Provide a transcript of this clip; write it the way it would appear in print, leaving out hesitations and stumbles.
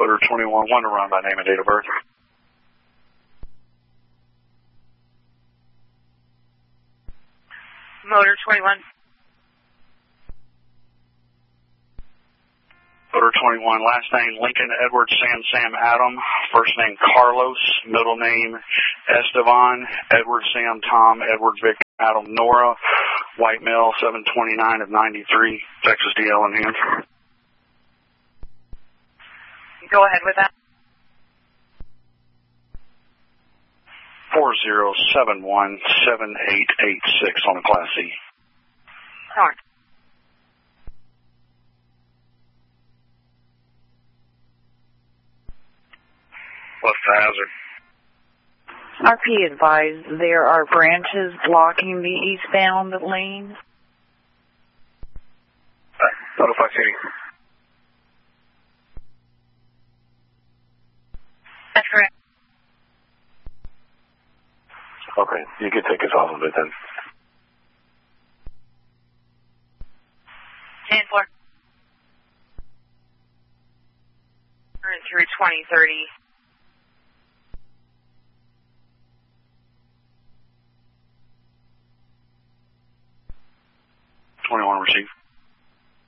Motor 21, one to run by name and date of birth. Motor 21. Motor 21, last name Lincoln Edward Sam Adam, first name Carlos, middle name Esteban, Edward Sam Tom, Edward Vic Adam Nora, white male, 729 of 93, Texas DL in hand. Go ahead with that. 40717886 on the Class C. North. What's the hazard? RP advised there are branches blocking the eastbound lane. Notify City. That's correct. Okay, you can take us off of it then. 10-4. Through 2030. 21 receive.